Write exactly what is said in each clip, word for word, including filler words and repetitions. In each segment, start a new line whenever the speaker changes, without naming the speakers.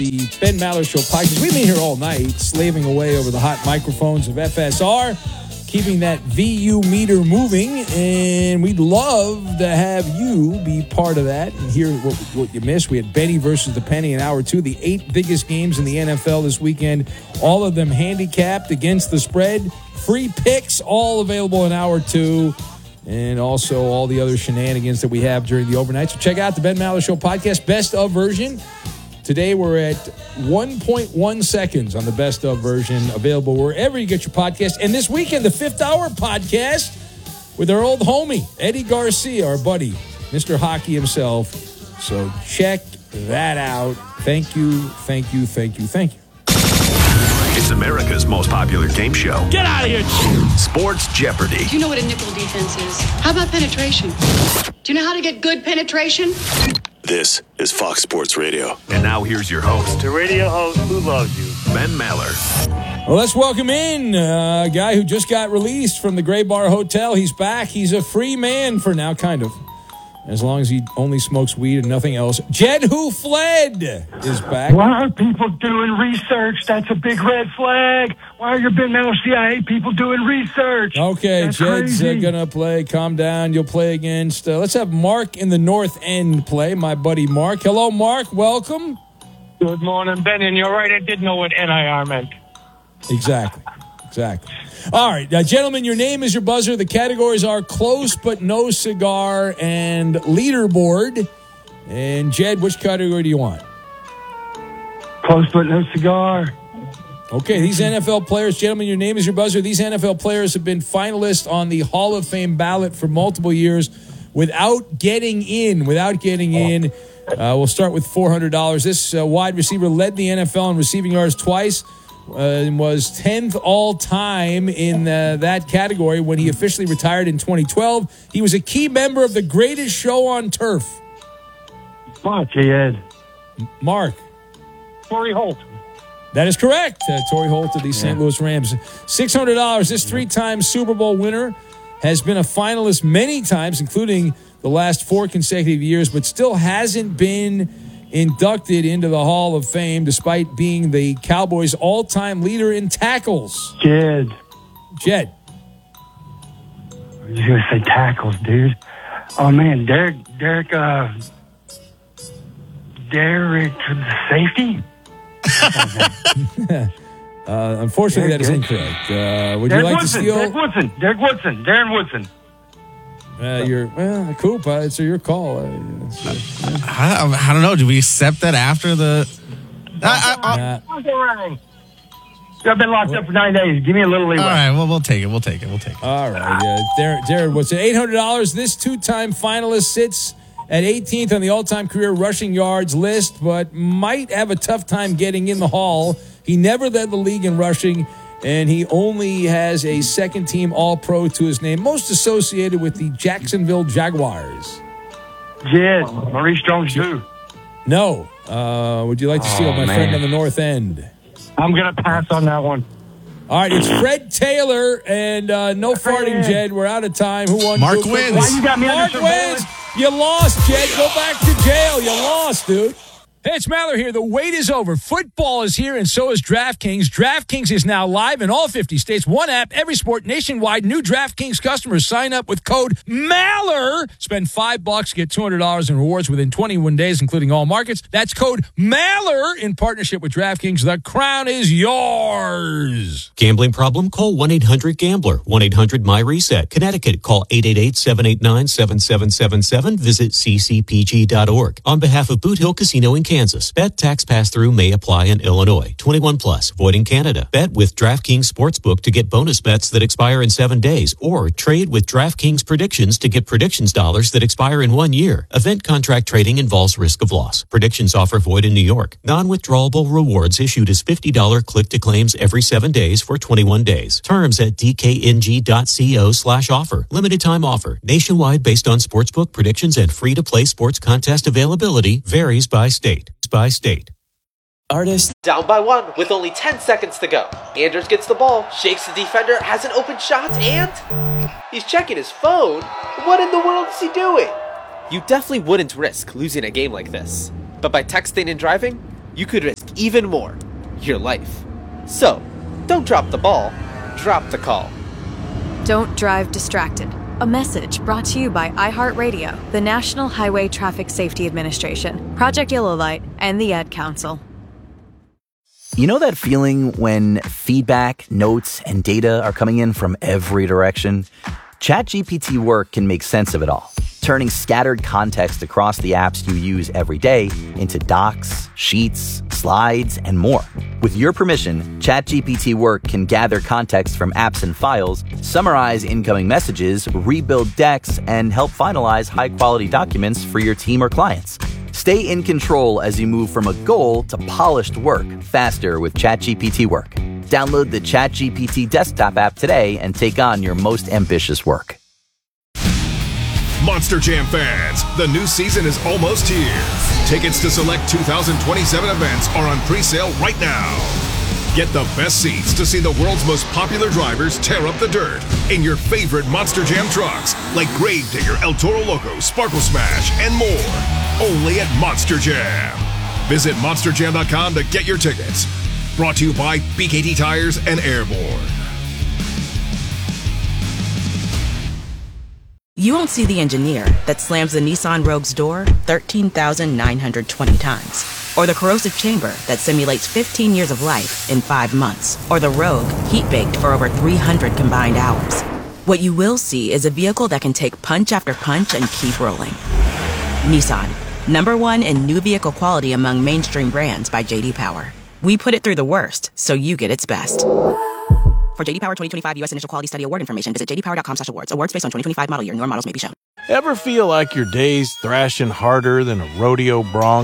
The Ben Maller Show podcast. We've been here all night, slaving away over the hot microphones of F S R, keeping that V U meter moving, and we'd love to have you be part of that and hear what, what you missed. We had Benny versus the Penny in hour two, the eight biggest games in the N F L this weekend, all of them handicapped against the spread. Free picks, all available in hour two, and also all the other shenanigans that we have during the overnight. So check out the Ben Maller Show podcast, best of version. Today we're at one point one seconds on the best of version, available wherever you get your podcast. And this weekend, the fifth hour podcast with our old homie, Eddie Garcia, our buddy, Mister Hockey himself. So check that out. Thank you, thank you, thank you, thank you.
It's America's most popular game show.
Get out of here!
Sports Jeopardy.
Do you know what a nickel defense is? How about penetration? Do you know how to get good penetration?
This is Fox Sports Radio.
And now here's your host.
The radio host who loves you.
Ben Maller.
Well, let's welcome in a guy who just got released from the Gray Bar Hotel. He's back. He's a free man for now, kind of. As long as he only smokes weed and nothing else. Jed Who Fled is back.
Why are people doing research? That's a big red flag. Why are your Ben Maller C I A people doing research?
Okay,
That's
Jed's uh,
crazy.
going to play. Calm down. You'll play against... Uh, let's have Mark in the North End play, my buddy Mark. Hello, Mark. Welcome.
Good morning, Ben. And you're right, I didn't know what N I R meant.
Exactly. Exactly. All right, uh, gentlemen, your name is your buzzer. The categories are close but no cigar and leaderboard. And Jed, which category do you want?
Close but no cigar.
Okay, these N F L players, gentlemen, your name is your buzzer. These N F L players have been finalists on the Hall of Fame ballot for multiple years without getting in. Without getting in. Uh, we'll start with four hundred dollars. This uh, wide receiver led the N F L in receiving yards twice. Uh, and was tenth all-time in uh, that category when he officially retired in twenty twelve. He was a key member of the greatest show on turf.
Fuck, Ed.
Mark.
Torrey Holt.
That is correct. Uh, Torrey Holt of the Saint Louis Rams. six hundred dollars. This three-time Super Bowl winner has been a finalist many times, including the last four consecutive years, but still hasn't been inducted into the Hall of Fame despite being the Cowboys' all-time leader in tackles.
Jed.
Jed.
I was going to say tackles, dude. Oh, man. Derek, Derek, uh, Derek, the safety?
uh, unfortunately,
Derek,
that is
Derek.
incorrect. Uh, would
Derek
you like
Woodson,
to steal?
Derek Woodson. Derek Woodson. Darren Woodson.
Uh, you're, well, Coop, uh, it's your call. Uh, it's, uh,
I, I don't know. Do we accept that after the... I, I,
uh,
I've been locked up for nine days. Give me a little leeway.
all right, well, we'll take it. We'll take it. We'll take it.
all right. Uh, Darren, Darren Woodson, eight hundred dollars. This two-time finalist sits at eighteenth on the all-time career rushing yards list, but might have a tough time getting in the Hall. He never led the league in rushing, and he only has a second-team All-Pro to his name, most associated with the Jacksonville Jaguars.
Jed. Maurice Jones-Drew.
No. Uh, would you like to steal
Oh,
my
man.
friend on the North End?
I'm going to pass on that one.
All right, it's Fred Taylor, and uh, no farting, Jed. We're out of time. Who won?
Mark
Do a quick-
wins.
Why you got me under
Mark
surveillance?
wins. You lost, Jed. Go back to jail. You lost, dude. Hey, it's Maller here. The wait is over. Football is here, and so is DraftKings. DraftKings is now live in all fifty states. One app, every sport, nationwide. New DraftKings customers sign up with code MALLER. Spend five bucks, get two hundred dollars in rewards within twenty-one days, including all markets. That's code MALLER in partnership with DraftKings. The crown is yours.
Gambling problem? Call one eight hundred gambler. one eight hundred my reset. Connecticut, call eight eight eight, seven eight nine, seven seven seven seven. Visit c c p g dot org. On behalf of Boot Hill Casino in Kansas, bet tax pass-through may apply in Illinois. twenty-one plus, void in Canada. Bet with DraftKings Sportsbook to get bonus bets that expire in seven days, or trade with DraftKings Predictions to get predictions dollars that expire in one year. Event contract trading involves risk of loss. Predictions offer void in New York. Non-withdrawable rewards issued as fifty dollars click-to-claims every seven days for twenty-one days. Terms at d k n g dot co slash offer. Limited time offer. Nationwide based on sportsbook predictions and free-to-play sports contest availability. Varies by state. By state.
Artist. Down by one with only ten seconds to go. Anders gets the ball, shakes the defender, has an open shot, and he's checking his phone. What in the world is he doing? You definitely wouldn't risk losing a game like this. But by texting and driving, you could risk even more, your life. So, don't drop the ball, drop the call.
Don't drive distracted. A message brought to you by iHeartRadio, the National Highway Traffic Safety Administration, Project Yellow Light, and the Ad Council.
You know that feeling when feedback, notes, and data are coming in from every direction? ChatGPT Work can make sense of it all, turning scattered context across the apps you use every day into docs, sheets, slides, and more. With your permission, ChatGPT Work can gather context from apps and files, summarize incoming messages, rebuild decks, and help finalize high-quality documents for your team or clients. Stay in control as you move from a goal to polished work faster with ChatGPT Work. Download the ChatGPT desktop app today and take on your most ambitious work.
Monster Jam fans, the new season is almost here. Tickets to select two thousand twenty-seven events are on pre-sale right now. Get the best seats to see the world's most popular drivers tear up the dirt in your favorite Monster Jam trucks like Gravedigger, El Toro Loco, Sparkle Smash, and more. Only at Monster Jam. Visit monster jam dot com to get your tickets. Brought to you by B K T Tires and Airborne.
You won't see the engineer that slams the Nissan Rogue's door thirteen thousand nine hundred twenty times. Or the corrosive chamber that simulates fifteen years of life in five months. Or the Rogue heat-baked for over three hundred combined hours. What you will see is a vehicle that can take punch after punch and keep rolling. Nissan, number one in new vehicle quality among mainstream brands by J D Power. We put it through the worst, so you get its best. For J D Power twenty twenty-five U S Initial Quality Study Award information, visit j d power dot com slash awards. Awards based on twenty twenty-five model year. Newer models may be shown.
Ever feel like your day's thrashing harder than a rodeo bronc?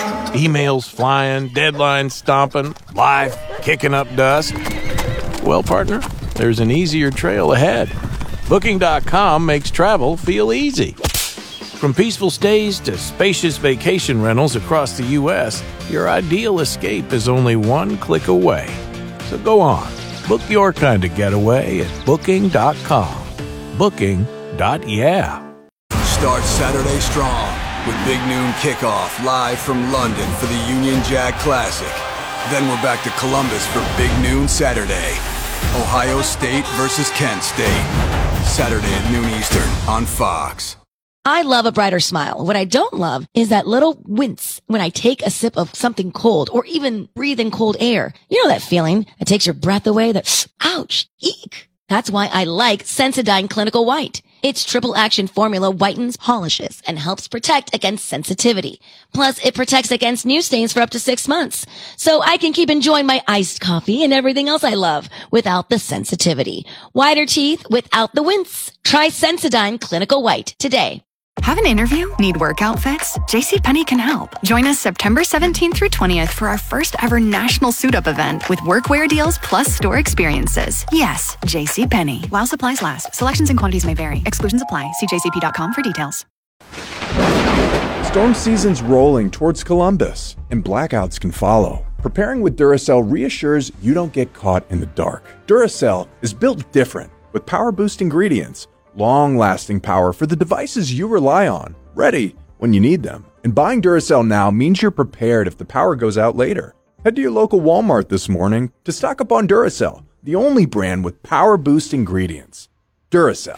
Emails flying, deadlines stomping, life kicking up dust? Well, partner, there's an easier trail ahead. Booking dot com makes travel feel easy. From peaceful stays to spacious vacation rentals across the U S, your ideal escape is only one click away. So go on, book your kind of getaway at booking dot com. Booking. Yeah.
Start Saturday strong with Big Noon Kickoff live from London for the Union Jack Classic. Then we're back to Columbus for Big Noon Saturday. Ohio State versus Kent State. Saturday at noon Eastern on Fox.
I love a brighter smile. What I don't love is that little wince when I take a sip of something cold or even breathe in cold air. You know that feeling that takes your breath away? That, ouch, eek. That's why I like Sensodyne Clinical White. Its triple action formula whitens, polishes, and helps protect against sensitivity. Plus, it protects against new stains for up to six months. So I can keep enjoying my iced coffee and everything else I love without the sensitivity. Whiter teeth without the wince. Try Sensodyne Clinical White today.
Have an interview? Need work outfits? JCPenney can help. Join us September seventeenth through twentieth for our first ever national suit-up event with workwear deals plus store experiences. Yes, JCPenney. While supplies last, selections and quantities may vary. Exclusions apply. See j c p dot com for details.
Storm season's rolling towards Columbus, and blackouts can follow. Preparing with Duracell reassures you don't get caught in the dark. Duracell is built different with power-boost ingredients. Long-lasting power for the devices you rely on, ready when you need them. And buying Duracell now means you're prepared if the power goes out later. Head to your local Walmart this morning to stock up on Duracell, the only brand with power boost ingredients. Duracell.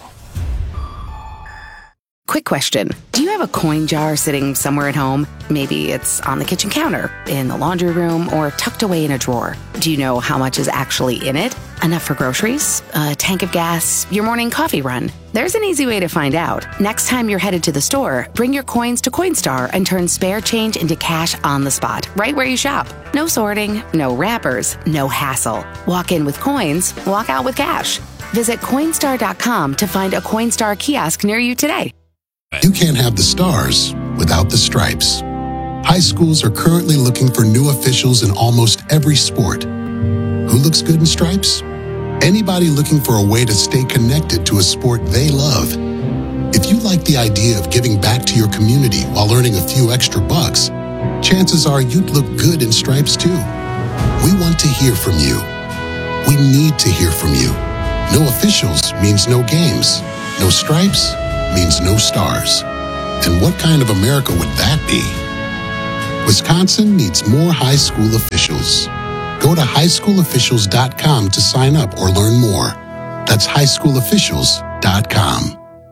Quick question. Do you have a coin jar sitting somewhere at home? Maybe it's on the kitchen counter, in the laundry room, or tucked away in a drawer. Do you know how much is actually in it? Enough for groceries? A tank of gas? Your morning coffee run? There's an easy way to find out. Next time you're headed to the store, bring your coins to Coinstar and turn spare change into cash on the spot, right where you shop. No sorting, no wrappers, no hassle. Walk in with coins, walk out with cash. Visit Coinstar dot com to find a Coinstar kiosk near you today.
You can't have the stars without the stripes. High schools are currently looking for new officials in almost every sport. Who looks good in stripes? Anybody looking for a way to stay connected to a sport they love. If you like the idea of giving back to your community while earning a few extra bucks, chances are you'd look good in stripes too. We want to hear from you. We need to hear from you. No officials means no games. No stripes means no stars. And what kind of America would that be? Wisconsin needs more high school officials. Go to high school officials dot com to sign up or learn more. That's high school officials dot com.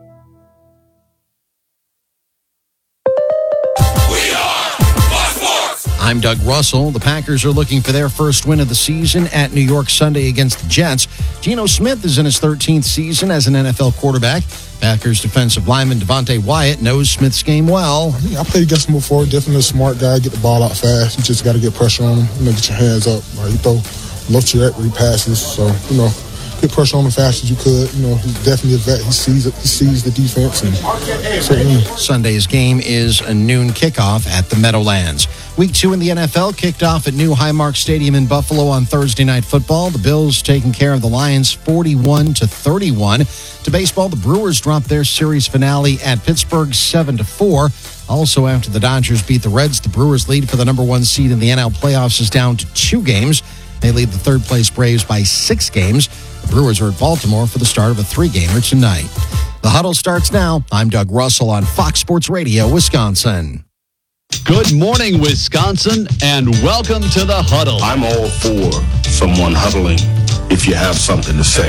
I'm Doug Russell. The Packers are looking for their first win of the season at New York Sunday against the Jets. Geno Smith is in his thirteenth season as an N F L quarterback. Packers defensive lineman Devontae Wyatt knows Smith's game well.
I mean, I played against him before. Definitely a smart guy. Get the ball out fast. You just got to get pressure on him. You know, get your hands up. Right? He throw low trajectory passes. So, you know, get pressure on him as fast as you could. You know, he's definitely a vet. He sees it. He sees the defense. And certainly.
Sunday's game is a noon kickoff at the Meadowlands. Week two in the N F L kicked off at New Highmark Stadium in Buffalo on Thursday Night Football. The Bills taking care of the Lions forty-one to thirty-one. To baseball, the Brewers dropped their series finale at Pittsburgh seven to four. Also, after the Dodgers beat the Reds, the Brewers' lead for the number one seed in the N L playoffs is down to two games. They lead the third-place Braves by six games. The Brewers are at Baltimore for the start of a three-gamer tonight. The Huddle starts now. I'm Doug Russell on Fox Sports Radio, Wisconsin.
Good morning, Wisconsin, and welcome to the Huddle.
I'm all for someone huddling if you have something to say.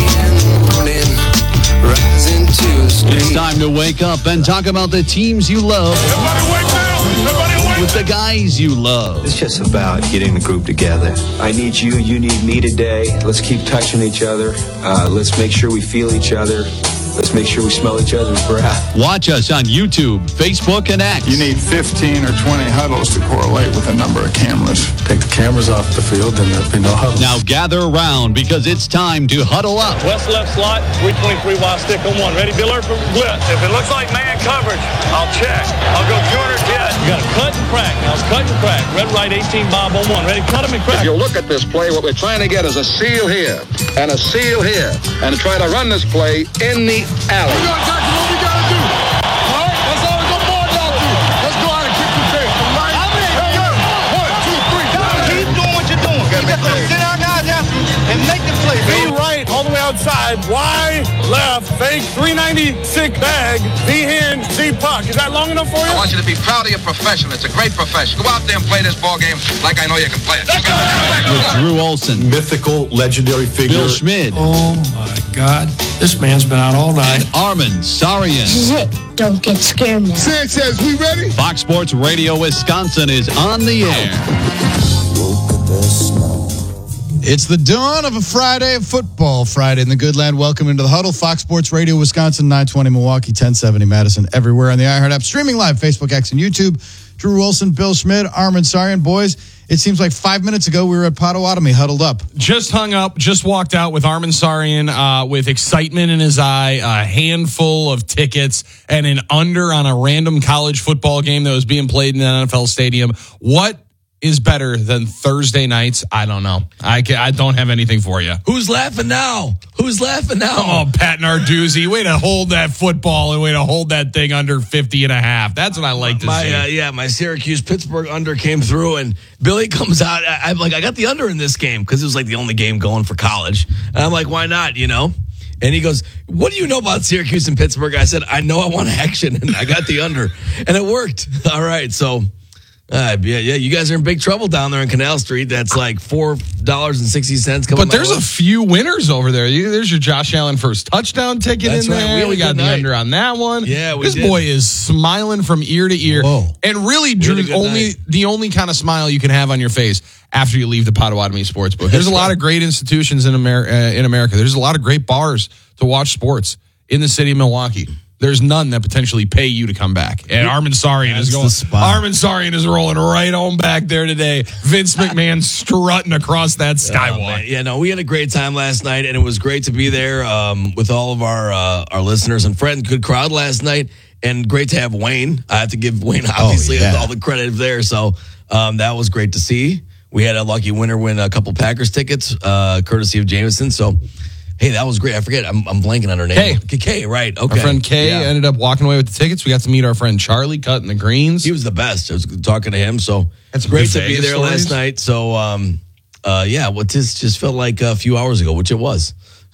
It's time to wake up and talk about the teams you love.
Everybody wake up! Everybody wake up!
With the guys you love.
It's just about getting the group together. I need you, you need me today. Let's keep touching each other. Uh, let's make sure we feel each other. Let's make sure we smell each other's breath.
Watch us on YouTube, Facebook, and X.
You need fifteen or twenty huddles to correlate with a number of cameras. Take the cameras off the field, and there'll be no huddles.
Now gather around because it's time to huddle up.
West left slot, three twenty-three wide stick on one. Ready, Biller for blitz. If it looks like man coverage, I'll check. I'll go two hundred ten. You got to cut and crack. Now it's cut and crack. Red, right, eighteen, Bob on one. Ready, cut him and crack.
If you look at this play, what we're trying to get is a seal here and a seal here and try to run this play in the alley.
What we gotta do? All right, that's all we got more y'all do. Let's go out and kick the tail. Right? I mean, hey, yo, one, two, three.
Keep doing what you're doing. You got to sit our guys out and make the play.
V right, all the way outside. Y left, fake, three ninety-six bag. V hand, Z puck. Is that long enough for you?
I want you to be proud of your profession. It's a great profession. Go out there and play this ball game like I know you can play it.
With Drew Olson,
mythical, legendary figure.
Bill Schmid.
Oh my God, this man's been out all night.
And Armin Sarian.
This is it. Don't get scared now.
Sanchez, we ready?
Fox Sports Radio Wisconsin is on the air.
It's the dawn of a Friday, of Football Friday in the good land. Welcome into the Huddle. Fox Sports Radio, Wisconsin, nine twenty Milwaukee, ten seventy Madison, everywhere on the iHeart app. Streaming live, Facebook, X, and YouTube. Drew Wilson, Bill Schmid, Armin Sarian. Boys, it seems like five minutes ago we were at Potawatomi huddled up.
Just hung up, just walked out with Armin Sarian uh, with excitement in his eye, a handful of tickets, and an under on a random college football game that was being played in an N F L stadium. What is better than Thursday nights? I don't know. I can, I don't have anything for you.
Who's laughing now? Who's laughing now?
Oh, Pat Narduzzi. Way to hold that football and way to hold that thing under fifty and a half. That's what I like to
my,
see.
Uh, yeah, my Syracuse-Pittsburgh under came through, and Billy comes out. I, I'm like, I got the under in this game because it was like the only game going for college. And I'm like, why not, you know? And he goes, what do you know about Syracuse and Pittsburgh? I said, I know I want action, and I got the under. And it worked. All right, so... Uh, yeah, yeah, you guys are in big trouble down there in Canal Street. That's like four dollars and sixty cents.
But there's a few winners over there. You, there's your Josh Allen first touchdown ticket
That's
in
right.
there.
We,
we got the
night.
under on that one.
Yeah, we
this
did.
boy is smiling from ear to ear.
Whoa.
And really,
We
Drew,
had a good
only
night.
the only kind of smile you can have on your face after you leave the Potawatomi Sportsbook. There's a lot of great institutions in America. Uh, in America, there's a lot of great bars to watch sports in the city of Milwaukee. There's none that potentially pay you to come back. And Armin Sarian is going. Armin Sarian is rolling right on back there today. Vince McMahon strutting across that skywalk.
Oh, yeah, no, we had a great time last night, and it was great to be there um, with all of our uh, our listeners and friends. Good crowd last night, and great to have Wayne. I have to give Wayne obviously
Oh, yeah.
all the credit there. So um, that was great to see. We had a lucky winner win a couple Packers tickets, uh, courtesy of Jameson. So. Hey, that was great. I forget. I'm, I'm blanking on her name.
Kay.
Kay, right. Okay.
Our friend Kay
Yeah.
ended up walking away with the tickets. We got to meet our friend Charlie cutting the greens.
He was the best. I was talking to him. So
That's
great
good
to be
Vegas
there
stories.
last night. So, um, uh, yeah, what this just felt like a few hours ago, which it was.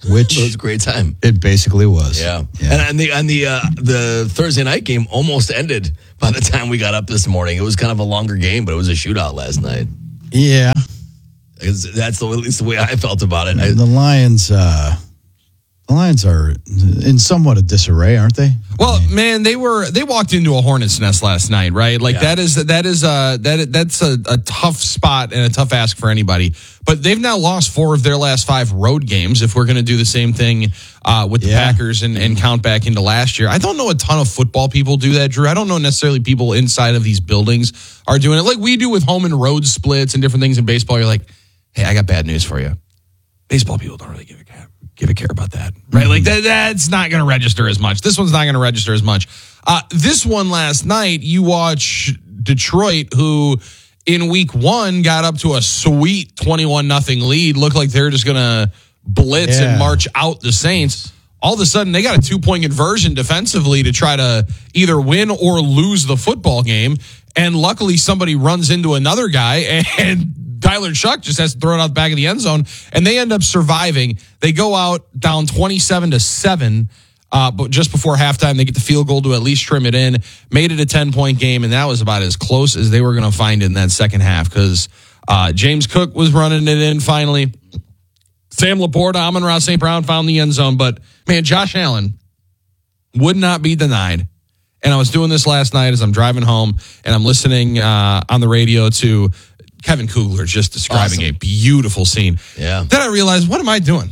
Which
it was a great time.
It basically was.
Yeah, yeah. and, and the and the uh, the Thursday night game almost ended by the time we got up this morning. It was kind of a longer game, but it was a shootout last night.
Yeah,
that's the, at least the way I felt about it. I,
the Lions, uh, the Lions are in somewhat a disarray, aren't they?
Well, man, they were they walked into a hornet's nest last night, right? Like
Yeah.
that is that is a that that's a, a tough spot and a tough ask for anybody. But they've now lost four of their last five road games. If we're going to do the same thing uh, with the
Yeah.
Packers and, and count back into last year, I don't know a ton of football people do that, Drew. I don't know necessarily people inside of these buildings are doing it like we do with home and road splits and different things in baseball. You're like, hey, I got bad news for you. Baseball people don't really give a care, give a care about that, right? Like that, that's not going to register as much. This one's not going to register as much. Uh, this one last night, you watch Detroit, who in week one got up to a sweet twenty-one nothing lead. Looked like they're just going to blitz
Yeah.
and march out the Saints. All of a sudden, they got a two-point conversion defensively to try to either win or lose the football game. And luckily, somebody runs into another guy, and Tyler Shuck just has to throw it out the back of the end zone, and they end up surviving. They go out down twenty-seven to seven, uh, but just before halftime, they get the field goal to at least trim it in, made it a ten-point game, and that was about as close as they were going to find it in that second half because uh, James Cook was running it in finally. Sam Laporta, Amon-Ra Saint Brown found the end zone, but, man, Josh Allen would not be denied. And I was doing this last night as I'm driving home, and I'm listening uh, on the radio to Kevin Kugler just describing
Awesome.
a beautiful scene.
Yeah.
Then I realized, what am I doing?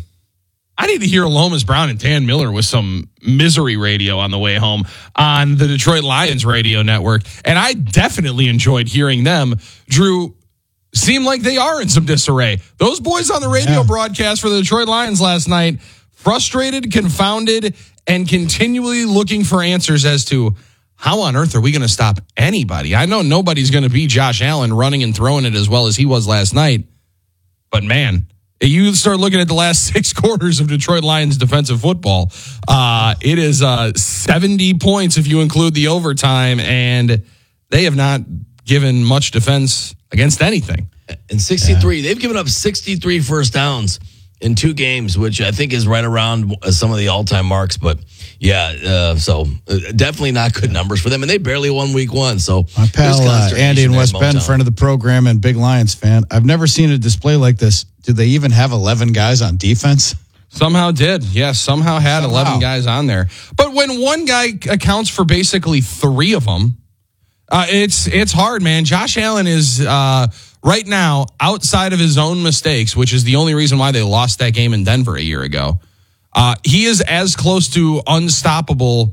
I need to hear Lomas Brown and Dan Miller with some misery radio on the way home on the Detroit Lions radio network. And I definitely enjoyed hearing them. Drew, seem like they are in some disarray. Those boys on the radio
Yeah.
broadcast for the Detroit Lions last night, frustrated, confounded, and continually looking for answers as to how on earth are we going to stop anybody? I know nobody's going to be Josh Allen running and throwing it as well as he was last night. But, man, you start looking at the last six quarters of Detroit Lions defensive football, uh, it is uh, seventy points if you include the overtime, and they have not given much defense against anything.
And sixty-three, they've given up sixty-three first downs in two games, which I think is right around some of the all-time marks. But, yeah, uh, so uh, definitely not good numbers for them. And they barely won week one. So
My pal
there's
uh,
consternation
Andy in
there at
West Bend,
Motown.
friend of the program and big Lions fan. I've never seen a display like this. Do they even have eleven guys on defense?
Somehow did. Yes, somehow had
Somehow.
eleven guys on there. But when one guy accounts for basically three of them, uh, it's it's hard, man. Josh Allen is uh, right now outside of his own mistakes, which is the only reason why they lost that game in Denver a year ago. Uh, he is as close to unstoppable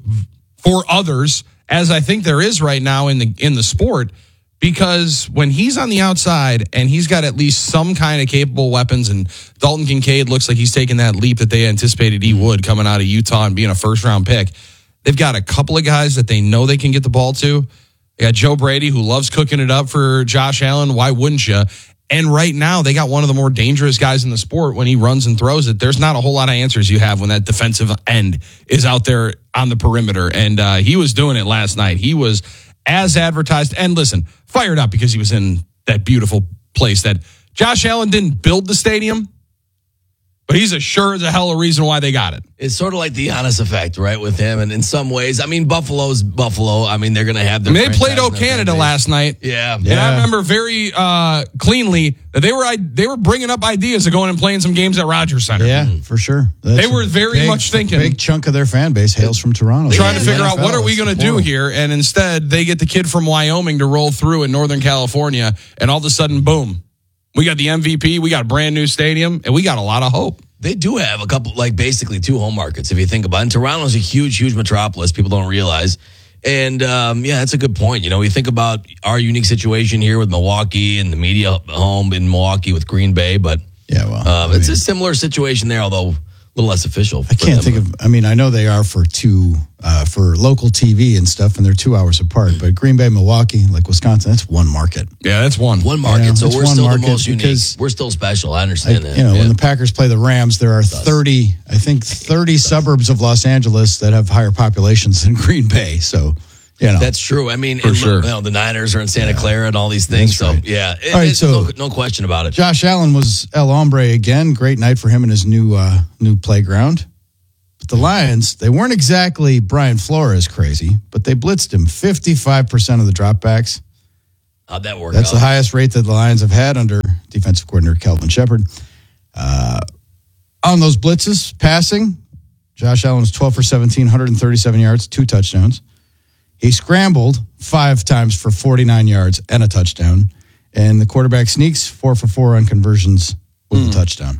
for others as I think there is right now in the in the sport. Because when he's on the outside and he's got at least some kind of capable weapons, and Dalton Kincaid looks like he's taking that leap that they anticipated he would coming out of Utah and being a first round pick. They've got a couple of guys that they know they can get the ball to. They got Joe Brady, who loves cooking it up for Josh Allen. Why wouldn't you? And right now, they got one of the more dangerous guys in the sport when he runs and throws it. There's not a whole lot of answers you have when that defensive end is out there on the perimeter. And uh, he was doing it last night. He was as advertised. And listen, fired up because he was in that beautiful place that Josh Allen didn't build the stadium, but he's a sure as a hell a reason why they got it.
It's sort of like the Giannis effect, right, with him. And in some ways, I mean, Buffalo's Buffalo. I mean, they're going to have their
I mean, they played
franchise
O
and their
Canada
fan base.
last night.
Yeah.
And I remember very uh, cleanly that they were they were bringing up ideas of going and playing some games at Rogers Center.
Yeah, for sure. That's
They were
a
very
big-
much thinking-
A big chunk of their fan base hails from Toronto.
Trying to
The
figure out
N F L
what are we
is
going to do
horrible.
here, and instead they get the kid from Wyoming to roll through in Northern California, and all of a sudden, boom, we got the M V P, we got a brand new stadium, and we got a lot of hope.
They do have a couple, like basically two home markets, if you think about it. And Toronto's a huge, huge metropolis. People don't realize. And um, yeah, that's a good point. You know, we think about our unique situation here with Milwaukee and the media home in Milwaukee with Green Bay, but
yeah, well,
um, it's a similar situation there, although a little less official.
I can't think of. I mean, I know they are for two uh, for local T V and stuff, and they're two hours apart. But Green Bay, Milwaukee, like Wisconsin, that's one market.
Yeah, that's one.
One market,
Yeah,
so
it's
we're
one
still the
market
most unique.
because-
We're still special. I understand
Like,
that.
you know,
Yeah.
when the Packers play the Rams, there are thirty, I think, thirty suburbs of Los Angeles that have higher populations than Green Bay. So, You know,
that's true. I mean,
For
and
sure.
look, you know, the Niners are in Santa Clara and all these things.
That's right.
So, yeah, it,
All right,
it's
so-
no, no question about it.
Josh Allen was El Hombre again. Great night for him in his new uh, new playground. But the Lions, they weren't exactly Brian Flores crazy, but they blitzed him fifty-five percent of the dropbacks.
How'd that work
That's
out?
the highest rate that the Lions have had under defensive coordinator Kelvin Shepard. Uh, on those blitzes, passing, Josh Allen was twelve for seventeen, one hundred thirty-seven yards, two touchdowns. He scrambled five times for forty-nine yards and a touchdown. And the quarterback sneaks four for four on conversions with
Mm.
a touchdown.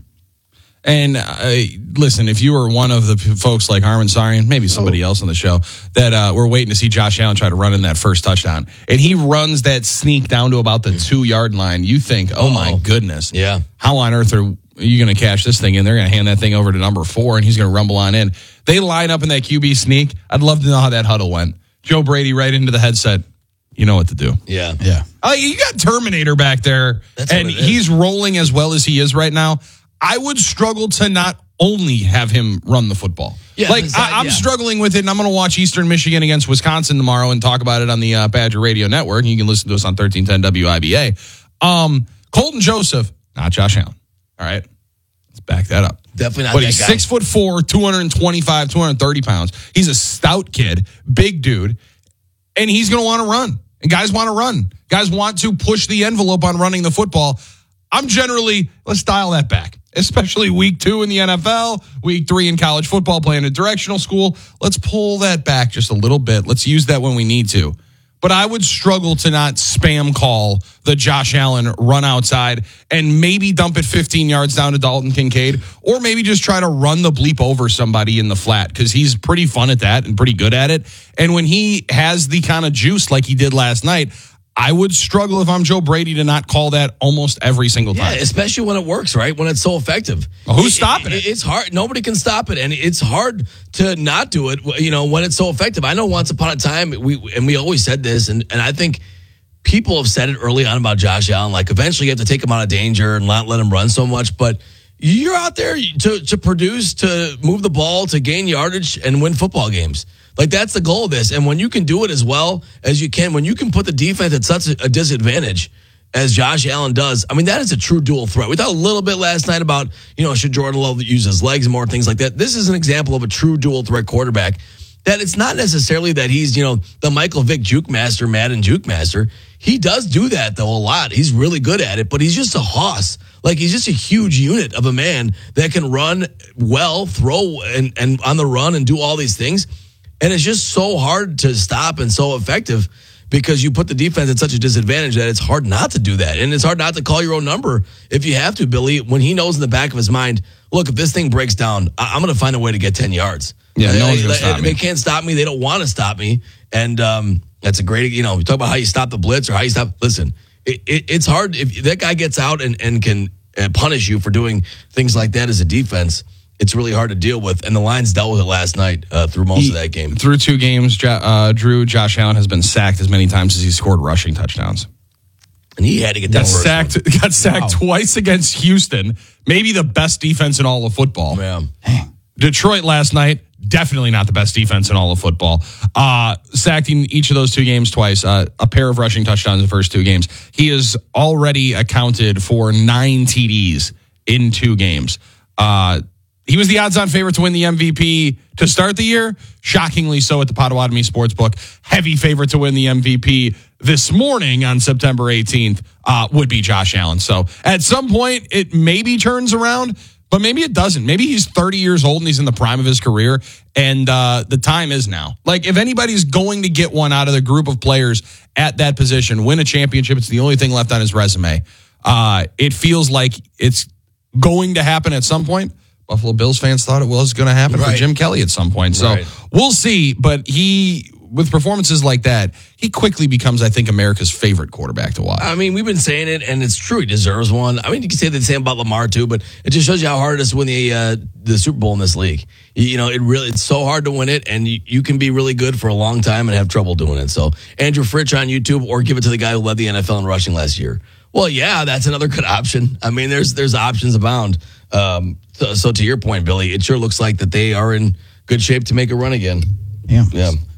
And uh, listen, if you were one of the p- folks like Harmon Sarian, maybe somebody else on the show, that uh, were waiting to see Josh Allen try to run in that first touchdown, and he runs that sneak down to about the two-yard line, you think, oh, my goodness.
Yeah.
How on earth are you going to cash this thing in? They're going to hand that thing over to number four, and he's going to rumble on in. They line up in that Q B sneak. I'd love to know how that huddle went. Joe Brady right into the headset. You know what to do.
Yeah.
Yeah.
Oh, you got Terminator back there,
That's
and
what it is.
he's rolling as well as he is right now. I would struggle to not only have him run the football.
Yeah,
like
beside-
I, I'm
yeah.
struggling with it, and I'm going to watch Eastern Michigan against Wisconsin tomorrow and talk about it on the uh, Badger Radio Network. You can listen to us on thirteen ten W I B A. Um, Colton Joseph, not Josh Allen. All right, let's back that up.
Definitely not
But
that
he's
guy.
six foot four, two hundred twenty-five, two hundred thirty pounds. He's a stout kid, big dude, and he's going to want to run. And guys want to run. Guys want to push the envelope on running the football. I'm generally, let's dial that back, especially week two in the N F L, week three in college football, playing a directional school. Let's pull that back just a little bit. Let's use that when we need to. But I would struggle to not spam call the Josh Allen run outside and maybe dump it fifteen yards down to Dalton Kincaid, or maybe just try to run the bleep over somebody in the flat, because he's pretty fun at that and pretty good at it. And when he has the kind of juice like he did last night, I would struggle if I'm Joe Brady to not call that almost every single
Yeah,
time.
especially when it works, right? When it's so effective.
Well, who's
It-
stopping it?
It's hard. Nobody can stop it, and it's hard to not do it. You know, when it's so effective. I know once upon a time we and we always said this, and and I think people have said it early on about Josh Allen. Like eventually, you have to take him out of danger and not let him run so much, but. You're out there to to produce, to move the ball, to gain yardage, and win football games. Like, that's the goal of this. And when you can do it as well as you can, when you can put the defense at such a disadvantage as Josh Allen does, I mean, that is a true dual threat. We talked a little bit last night about, you know, should Jordan Love use his legs more, things like that. This is an example of a true dual threat quarterback. That it's not necessarily that he's, you know, the Michael Vick juke master, Madden juke master. He does do that, though, a lot. He's really good at it, but he's just a hoss. Like, he's just a huge unit of a man that can run well, throw and, and on the run and do all these things. And it's just so hard to stop and so effective because you put the defense at such a disadvantage that it's hard not to do that. And it's hard not to call your own number if you have to, Billy, when he knows in the back of his mind, look, if this thing breaks down, I- I'm going to find a way to get ten yards.
Yeah, no
Uh,
one's gonna
they-
stop me.
They can't stop me. They don't want to stop me. And um, that's a great, you know, you talk about how you stop the blitz or how you stop. Listen, it, it, it's hard if that guy gets out and, and can uh, punish you for doing things like that as a defense. It's really hard to deal with. And the Lions dealt with it last night uh, through most
He-
of that game.
Through two games, Jo- uh, Drew, Josh Allen has been sacked as many times as he scored rushing touchdowns.
And he had to get
Got
that first
sacked, got sacked twice against Houston, maybe the best defense in all of football.
Yeah.
Detroit last night, definitely not the best defense in all of football. Uh, sacked in each of those two games twice, uh, a pair of rushing touchdowns in the first two games. He has already accounted for nine T Ds in two games. Uh, he was the odds-on favorite to win the M V P to start the year. Shockingly so at the Potawatomi Sportsbook. Heavy favorite to win the M V P this morning on September eighteenth uh, would be Josh Allen. So at some point, it maybe turns around, but maybe it doesn't. Maybe he's thirty years old and he's in the prime of his career, and uh, the time is now. Like, if anybody's going to get one out of the group of players at that position, win a championship, it's the only thing left on his resume. Uh, it feels like it's going to happen at some point. Buffalo Bills fans thought it was going to happen
Right.
for Jim Kelly at some point. So
Right.
we'll see. But he, with performances like that, he quickly becomes, I think, America's favorite quarterback to watch.
I mean, we've been saying it, and it's true. He deserves one. I mean, you can say the same about Lamar too, but it just shows you how hard it is to win the uh, the Super Bowl in this league. You, you know, it really it's so hard to win it, and you, you can be really good for a long time and have trouble doing it. So, Andrew Fritsch on YouTube, or give it to the guy who led the N F L in rushing last year. Well, yeah, that's another good option. I mean, there's there's options abound. Um, so, so to your point, Billy, it sure looks like that they are in good shape to make a run again.
Yeah.
Yeah.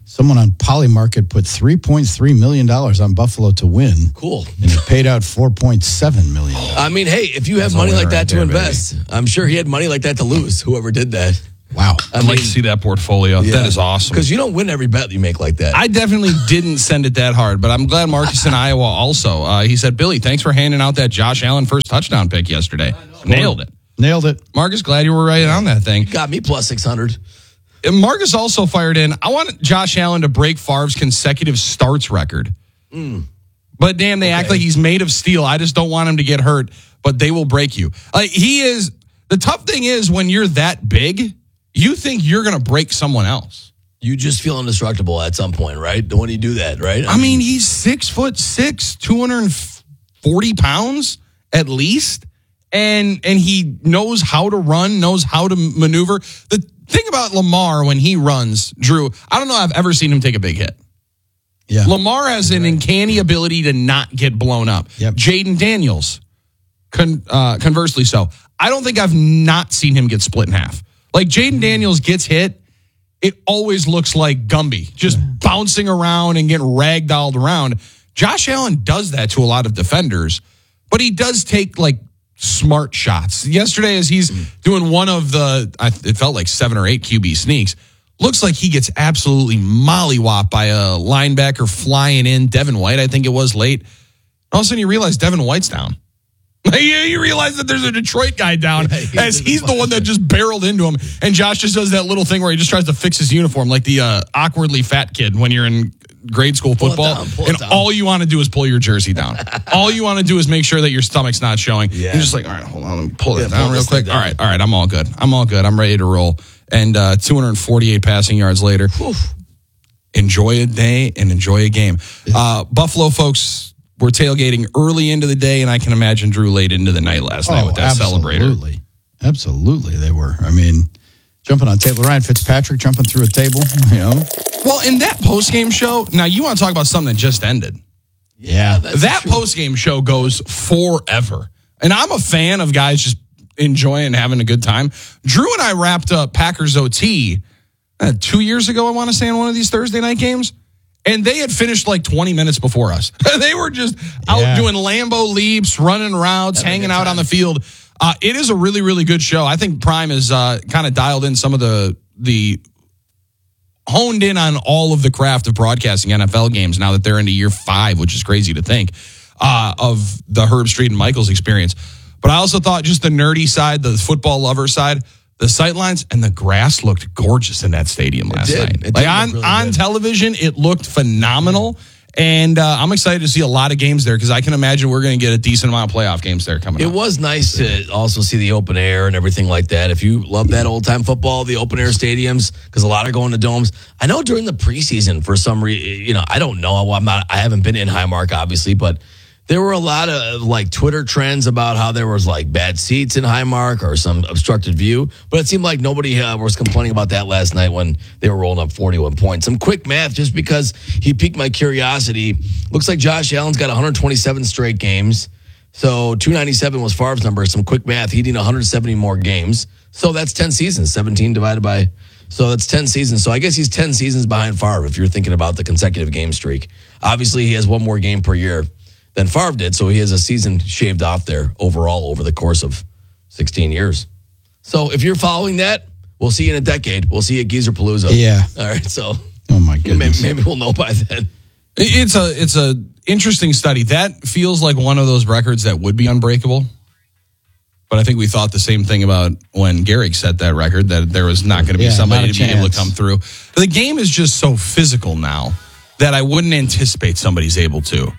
Someone on Polymarket put three point three million dollars on Buffalo to win.
Cool.
And it paid out four point seven million dollars.
I mean, hey, if you have
That's
money
a winner
like that
right
to
there,
invest,
baby.
I'm sure he had money like that to lose, whoever did that.
Wow.
I'd like to see that portfolio. That is awesome.
Because you don't win every bet you make like that.
I definitely didn't send it that hard, but I'm glad Marcus in Iowa also. Uh, he said, Billy, thanks for handing out that Josh Allen first touchdown pick yesterday. Nailed it.
Nailed it.
Marcus, glad you were right on that thing.
Got me plus six hundred.
And Marcus also fired in, I want Josh Allen to break Favre's consecutive starts record.
Mm.
But damn, they act like he's made of steel. I just don't want him to get hurt, but they will break you. Like he is, the tough thing is when you're that big, you think you're going to break someone else.
You just feel indestructible at some point, right? When you do that, right?
I mean, he's six foot six, two hundred forty pounds at least. And and he knows how to run, knows how to maneuver. The thing about Lamar when he runs, Drew, I don't know if I've ever seen him take a big hit.
Yeah.
Lamar has an uncanny ability to not get blown up.
Yep.
Jaden Daniels, con, uh, conversely so. I don't think I've not seen him get split in half. Like Jaden Daniels gets hit, it always looks like Gumby, just bouncing around and getting ragdolled around. Josh Allen does that to a lot of defenders, but he does take like smart shots. Yesterday, as he's doing one of the, I, it felt like seven or eight Q B sneaks, looks like he gets absolutely mollywopped by a linebacker flying in, Devin White, I think it was late. All of a sudden you realize Devin White's down. You realize that there's a Detroit guy down yeah, as he's the one that just barreled into him. And Josh just does that little thing where he just tries to fix his uniform like the uh, awkwardly fat kid when you're in grade school football.
Pull it down, pull it
and
down.
all you want to do is pull your jersey down. All you want to do is make sure that your stomach's not showing.
Yeah.
You're just like, all right, hold on, let me pull
Yeah,
it
pull
down real
this
quick.
thing
All
down.
right, all right, I'm all good. I'm all good. I'm ready to roll. And uh, two hundred forty-eight passing yards later.
Oof.
Enjoy a day and enjoy a game. Uh, Buffalo folks were tailgating early into the day, and I can imagine Drew late into the night last night with that celebrator.
Absolutely. Absolutely, they were. I mean, jumping on table. Ryan Fitzpatrick jumping through a table, you know.
Well, in that post-game show, now you want to talk about something that just ended.
Yeah.
That post-game show goes forever. And I'm a fan of guys just enjoying and having a good time. Drew and I wrapped up Packers O T uh, two years ago, I want to say, on one of these Thursday night games. And they had finished like twenty minutes before us. They were just out
Yeah.
doing Lambo leaps, running routes,
Having a
hanging
good
out
time.
on the field. Uh, it is a really, really good show. I think Prime is uh, kind of dialed in some of the the honed in on all of the craft of broadcasting N F L games now that they're into year five, which is crazy to think, uh, of the Herb Street and Michaels experience. But I also thought just the nerdy side, the football lover side, the sightlines and the grass looked gorgeous in that stadium last
did.
night.
It did
like
look
on,
really
on
good.
television, it looked phenomenal. And uh, I'm excited to see a lot of games there because I can imagine we're going to get a decent amount of playoff games there coming
It
up.
was nice to also see the open air and everything like that. If you love that old time football, the open air stadiums, because a lot are going to domes. I know during the preseason, for some reason, you know, I don't know. I'm not. I haven't been in Highmark, obviously, but there were a lot of like Twitter trends about how there was like bad seats in Highmark or some obstructed view. But it seemed like nobody uh, was complaining about that last night when they were rolling up forty-one points. Some quick math, just because he piqued my curiosity. Looks like Josh Allen's got one hundred twenty-seven straight games. So two ninety-seven was Favre's number. Some quick math. He needed one hundred seventy more games. So that's ten seasons. seventeen divided by, so that's ten seasons. So I guess he's ten seasons behind Favre if you're thinking about the consecutive game streak. Obviously, he has one more game per year than Favre did, so he has a season shaved off there overall over the course of sixteen years. So if you're following that, we'll see you in a decade. We'll see you at Geezer Palooza.
Yeah.
All right, so
Oh, my
maybe,
goodness.
maybe we'll know by then.
It's a it's a interesting study. That feels like one of those records that would be unbreakable. But I think we thought the same thing about when Gehrig set that record, that there was not going to be
Yeah,
somebody
not
to
a
be able to
chance.
come through. The game is just so physical now that I wouldn't anticipate somebody's able to.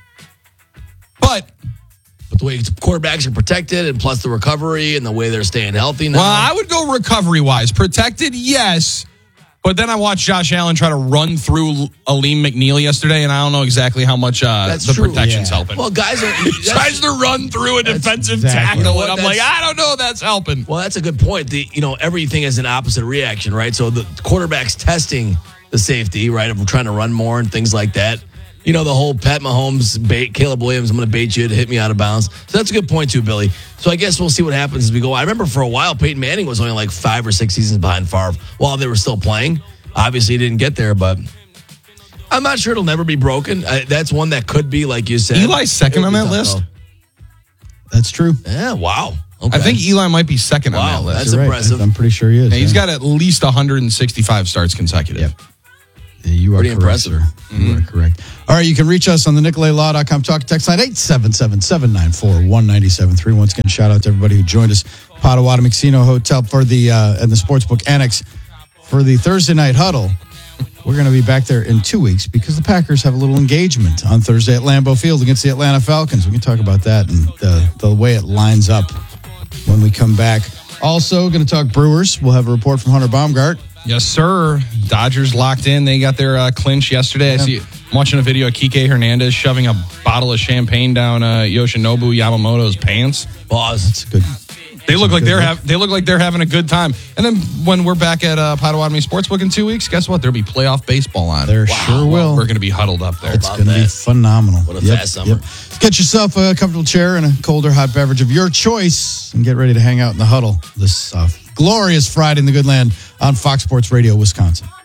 But
But the way quarterbacks are protected, and plus the recovery and the way they're staying healthy now.
Well, I would go recovery wise. Protected, yes. But then I watched Josh Allen try to run through Aleem McNeil yesterday, and I don't know exactly how much uh,
That's
the
true.
protection's
Yeah.
helping.
well, guys are.
He tries to run through a defensive
exactly
tackle,
what
and I'm like,
that's-
I don't know if that's helping.
Well, that's a good point. The you know everything is an opposite reaction, right? So the quarterback's testing the safety, right, of trying to run more and things like that. You know, the whole Pat Mahomes bait, Caleb Williams, I'm going to bait you to hit me out of bounds. So that's a good point too, Billy. So I guess we'll see what happens as we go. I remember for a while Peyton Manning was only like five or six seasons behind Favre while they were still playing. Obviously, he didn't get there, but I'm not sure it'll never be broken. Uh, that's one that could be, like you said.
Eli's second on that
tough,
list.
though.
That's true.
Yeah, wow. Okay.
I think Eli might be second
Wow,
on that list.
that's
You're right.
impressive.
I'm pretty sure he is.
Yeah, he's
yeah.
got at least one hundred sixty-five starts consecutive.
Yeah, you are
Pretty
correct,
impressive.
sir. You are correct. All right, you can reach us on the Nicolay Law dot com talk text line eight seven seven, seven nine four, one nine seven three. Once again, shout out to everybody who joined us. Potawatomi Casino Hotel for the uh, and the Sportsbook Annex for the Thursday night huddle. We're going to be back there in two weeks because the Packers have a little engagement on Thursday at Lambeau Field against the Atlanta Falcons. We can talk about that and the, the way it lines up when we come back. Also, going to talk Brewers. We'll have a report from Hunter Baumgart.
Yes, sir. Dodgers locked in. They got their uh, clinch yesterday. I see. I'm watching a video of Kike Hernandez shoving a bottle of champagne down uh, Yoshinobu Yamamoto's pants.
Boss.
That's good.
They look like
good
they're
look.
have, they look like they're having a good time. And then when we're back at uh, Potawatomi Sportsbook in two weeks, guess what? There'll be playoff baseball on.
There sure will.
We're going to be huddled up there.
It's going to be phenomenal.
What a fast summer.
Get yourself a comfortable chair and a cold or hot beverage of your choice and get ready to hang out in the huddle this uh, glorious Friday in the Good Land on Fox Sports Radio, Wisconsin.